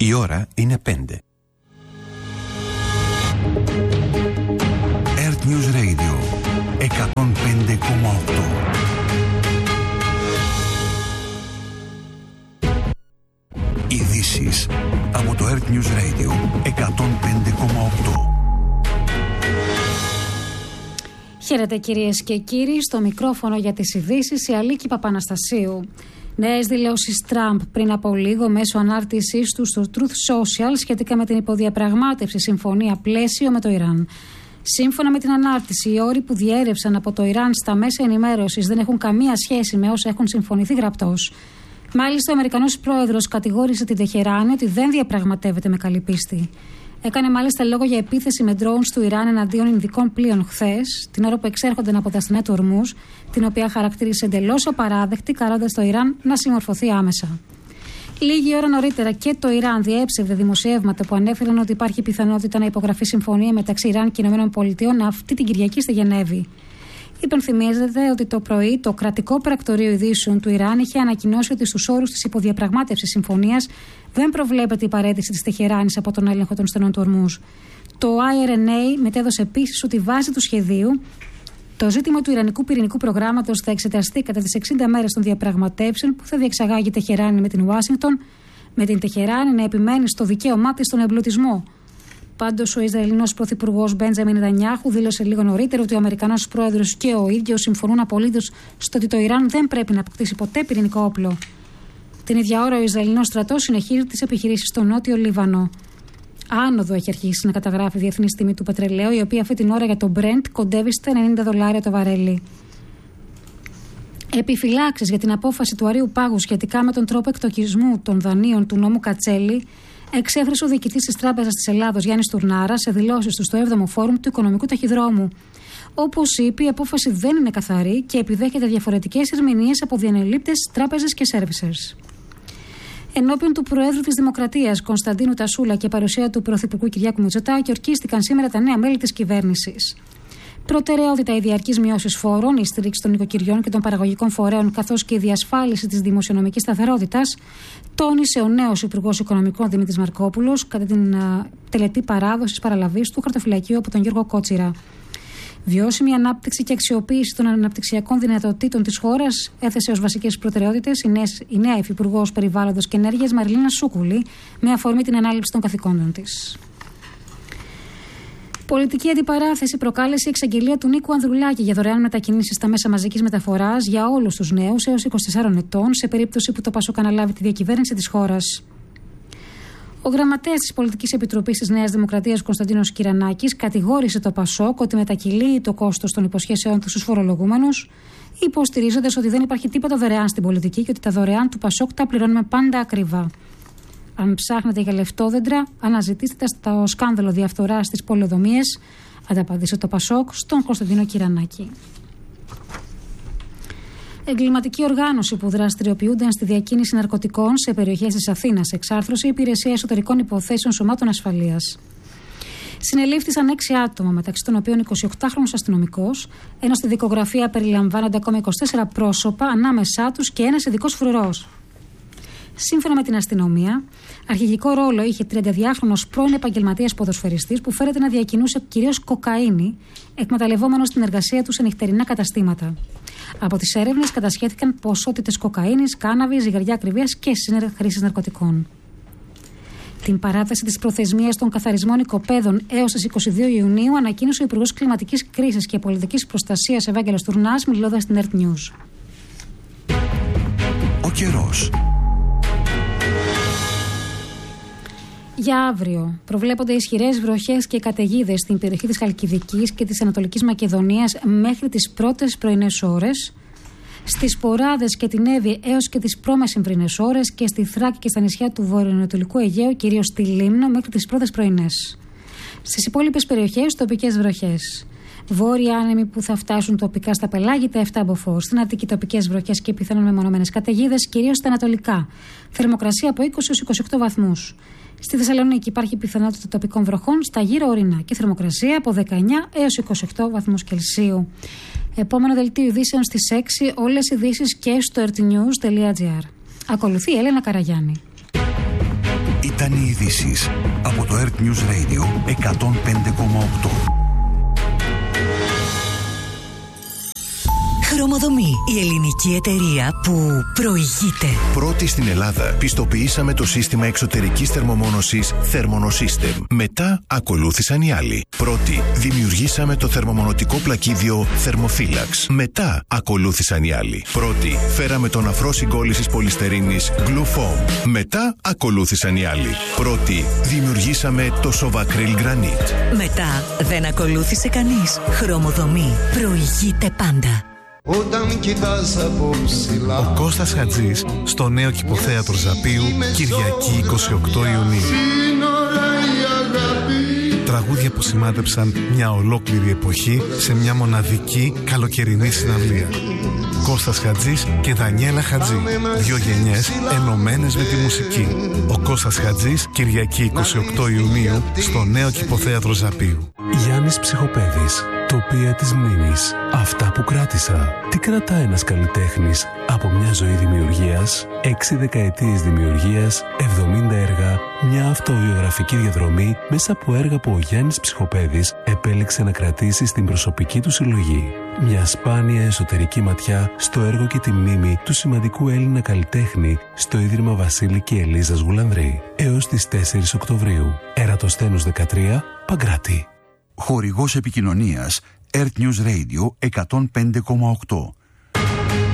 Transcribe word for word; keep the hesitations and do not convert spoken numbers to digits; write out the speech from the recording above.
Η ώρα είναι πέντε. Earth News Radio εκατόν πέντε κόμμα οκτώ. Ειδήσεις από το Earth News Radio εκατόν πέντε κόμμα οκτώ. Χαίρετε κυρίες και κύριοι, στο μικρόφωνο για τις ειδήσεις η Αλίκη Παπαναστασίου. Νέες δηλώσεις Τραμπ πριν από λίγο μέσω ανάρτησής του στο Truth Social σχετικά με την υποδιαπραγμάτευση συμφωνία πλαίσιο με το Ιράν. Σύμφωνα με την ανάρτηση, οι όροι που διέρευσαν από το Ιράν στα μέσα ενημέρωσης δεν έχουν καμία σχέση με όσα έχουν συμφωνηθεί γραπτώς. Μάλιστα, ο Αμερικανός πρόεδρος κατηγόρησε την Τεχεράνη ότι δεν διαπραγματεύεται με καλή πίστη. Έκανε μάλιστα λόγο για επίθεση με drones του Ιράν εναντίον Ινδικών πλοίων χθες, την ώρα που εξέρχονταν από τα στενά του Ορμούζ, την οποία χαρακτήρισε εντελώς απαράδεκτη, καλώντας το Ιράν να συμμορφωθεί άμεσα. Λίγη ώρα νωρίτερα και το Ιράν διέψευδε δημοσιεύματα που ανέφεραν ότι υπάρχει πιθανότητα να υπογραφεί συμφωνία μεταξύ Ιράν και ΗΠΑ αυτή την Κυριακή στη Γενέβη. Υπενθυμίζεται ότι το πρωί το κρατικό πρακτορείο ειδήσεων του Ιράν είχε ανακοινώσει ότι στους όρους της υποδιαπραγμάτευσης συμφωνίας δεν προβλέπεται η παραίτηση της Τεχεράνης από τον έλεγχο των στενών του Ορμούζ. Το άι αρ εν έι μετέδωσε επίσης ότι βάσει του σχεδίου το ζήτημα του Ιρανικού πυρηνικού προγράμματος θα εξεταστεί κατά τις εξήντα μέρες των διαπραγματεύσεων που θα διεξαγάγει η Τεχεράνη με την Ουάσιγκτον, με την Τεχεράνη να επιμένει στο δικαίωμά της στον εμπλουτισμό. Πάντως, ο Ισραηλινός πρωθυπουργός Μπέντζαμιν Νετανιάχου δήλωσε λίγο νωρίτερα ότι ο Αμερικανός πρόεδρος και ο ίδιος συμφωνούν απολύτως στο ότι το Ιράν δεν πρέπει να αποκτήσει ποτέ πυρηνικό όπλο. Την ίδια ώρα, ο Ισραηλινός στρατός συνεχίζει τις επιχειρήσεις στο νότιο Λίβανο. Άνοδο έχει αρχίσει να καταγράφει η διεθνής τιμή του πετρελαίου, η οποία αυτή την ώρα για το Brent κοντεύει στα ενενήντα δολάρια το βαρέλι. Επιφυλάξεις για την απόφαση του Αρείου Πάγου σχετικά με τον τρόπο εκτοκισμού των δανείων του νόμου Κατσέλη εξέφρασε ο διοικητής της Τράπεζας της Ελλάδος Γιάννης Τουρνάρα σε δηλώσεις του στο έβδομο Φόρουμ του Οικονομικού Ταχυδρόμου. Όπως είπε, η απόφαση δεν είναι καθαρή και επιδέχεται διαφορετικές ερμηνείες από διανελήπτες τράπεζες και σέρβισερς. Ενώπιον του Προέδρου της Δημοκρατίας Κωνσταντίνου Τασούλα και παρουσία του Πρωθυπουργού Κυριάκου Μητσοτάκη ορκίστηκαν σήμερα τα νέα μέλη της κυβέρνησης. Προτεραιότητα οι διαρκείς μειώσεις φόρων, η στήριξη των νοικοκυριών και των παραγωγικών φορέων, καθώς και η διασφάλιση της δημοσιονομικής σταθερότητας, τόνισε ο νέος Υπουργός Οικονομικών Δημήτρης Μαρκόπουλος κατά την uh, τελετή παράδοσης παραλαβής του χαρτοφυλακίου από τον Γιώργο Κότσιρα. Βιώσιμη ανάπτυξη και αξιοποίηση των αναπτυξιακών δυνατοτήτων της χώρας έθεσε ως βασικές προτεραιότητες η νέα, η νέα Υφυπουργός Περιβάλλοντος και Ενέργειας Μαριλίνα Σούκουλη, με αφορμή την ανάληψη των καθηκόντων της. Πολιτική αντιπαράθεση προκάλεσε η εξαγγελία του Νίκου Ανδρουλάκη για δωρεάν μετακινήσεις στα μέσα μαζικής μεταφοράς για όλους τους νέους έως είκοσι τεσσάρων ετών, σε περίπτωση που το ΠΑΣΟΚ αναλάβει τη διακυβέρνηση της χώρας. Ο γραμματέας της Πολιτικής Επιτροπής της Νέας Δημοκρατίας, Κωνσταντίνος Κυρανάκης, κατηγόρησε το ΠΑΣΟΚ ότι μετακυλεί το κόστος των υποσχέσεών του στους φορολογούμενους, υποστηρίζοντας ότι δεν υπάρχει τίποτα δωρεάν στην πολιτική και ότι τα δωρεάν του ΠΑΣΟΚ τα πληρώνουμε πάντα ακριβά. Αν ψάχνετε για λεφτόδεντρα, αναζητήστε τα στο σκάνδαλο διαφθοράς στις πολεοδομίες, ανταπαντήσε το ΠΑΣΟΚ στον Κωνσταντίνο Κυρανάκη. Εγκληματική οργάνωση που δραστηριοποιούνταν στη διακίνηση ναρκωτικών σε περιοχές της Αθήνας, εξάρθρωσε η Υπηρεσία Εσωτερικών Υποθέσεων Σωμάτων Ασφαλείας. Συνελήφθησαν έξι άτομα, μεταξύ των οποίων εικοσιοκτάχρονος αστυνομικός, ενώ στη δικογραφία περιλαμβάνονται ακόμα είκοσι τέσσερα πρόσωπα, ανάμεσά τους και ένας ειδικός φρουρός. Σύμφωνα με την αστυνομία, αρχηγικό ρόλο είχε τριανταδυάχρονος πρώην επαγγελματίας ποδοσφαιριστής που φέρεται να διακινούσε κυρίως κοκαίνη, εκμεταλλευόμενος την εργασία του σε νυχτερινά καταστήματα. Από τις έρευνες κατασχέθηκαν ποσότητες κοκαίνης, κάναβη, ζυγαριά ακριβίας και χρήσης ναρκωτικών. Την παράταση της προθεσμίας των καθαρισμών οικοπαίδων έως τις είκοσι δύο Ιουνίου ανακοίνωσε ο Υπουργός Κλιματικής Κρίσης και Πολιτικής Προστασίας Ευάγγελος Τουρνάς, μιλώντας στην Earth News. Ο καιρός. Για αύριο προβλέπονται ισχυρές βροχές και καταιγίδες στην περιοχή της Χαλκιδικής και της Ανατολικής Μακεδονίας μέχρι τις πρώτες πρωινές ώρες, στις Ποράδες και την Εύη έως και τις πρόμεσημβρινές ώρες και στη Θράκη και στα νησιά του βορειοανατολικού Αιγαίου, κυρίως στη Λίμνο, μέχρι τις πρώτες πρωινές. Στις υπόλοιπες περιοχές τοπικές βροχές. Βόρεια άνεμοι που θα φτάσουν τοπικά στα πελάγητα εφτά μποφόρ. Στην Αττική τοπικές βροχές και πιθανόν μεμονωμένες καταιγίδες, κυρίως στα ανατολικά. Θερμοκρασία από είκοσι έως είκοσι οκτώ βαθμούς. Στη Θεσσαλονίκη υπάρχει πιθανότητα τοπικών βροχών στα γύρω ορεινά και θερμοκρασία από δεκαεννιά έως είκοσι οκτώ βαθμούς Κελσίου. Επόμενο δελτίο ειδήσεων στις έξι, όλες οι ειδήσεις και στο earthnews τελεία gr. Ακολουθεί η Έλενα Καραγιάννη. Ήταν οι ειδήσεις από το Earth News Radio εκατόν πέντε κόμμα οκτώ. Χρωμοδομή, η ελληνική εταιρεία που προηγείται. Πρώτη στην Ελλάδα, πιστοποιήσαμε το σύστημα εξωτερικής θερμομόνωσης Thermonosystem. Μετά ακολούθησαν οι άλλοι. Πρώτη, δημιουργήσαμε το θερμομονωτικό πλακίδιο Thermophilax. Μετά ακολούθησαν οι άλλοι. Πρώτη, φέραμε τον αφρό συγκόλλησης πολυστερίνης Glufoam. Μετά ακολούθησαν οι άλλοι. Πρώτη, δημιουργήσαμε το Sovacryl Granite. Μετά δεν ακολούθησε κανείς. Χρωμοδομή, προηγείται πάντα. Όταν κοιτάς από ψηλά. Ο Κώστας Χατζής στο νέο κηποθέατρο Ζαπίου, Κυριακή είκοσι οκτώ Ιουνίου. Τραγούδια που σημάδεψαν μια ολόκληρη εποχή σε μια μοναδική καλοκαιρινή συναυλία. Κώστας Χατζής και Δανιέλα Χατζή. Δύο γενιές ενωμένες με τη μουσική. Ο Κώστας Χατζής, Κυριακή είκοσι οκτώ Ιουνίου, στο νέο κηποθέατρο Ζαπίου. Γιάννης Ψυχοπαίδης. Τοπία της μνήμης. Αυτά που κράτησα. Τι κρατά ένας καλλιτέχνης από μια ζωή δημιουργίας, έξι δεκαετίες δημιουργίας, εβδομήντα έργα, μια αυτοβιογραφική διαδρομή μέσα από έργα που ο Γιάννης Ψυχοπαίδης επέλεξε να κρατήσει στην προσωπική του συλλογή. Μια σπάνια εσωτερική ματιά στο έργο και τη μνήμη του σημαντικού Έλληνα καλλιτέχνη στο Ίδρυμα Βασίλη και Ελίζας Γουλανδρή. Έως τις τέσσερις Οκτωβρίου. Ερατοσθένους δεκατρία, Παγκράτη. Χορηγός επικοινωνίας Earth News Radio εκατόν πέντε κόμμα οκτώ.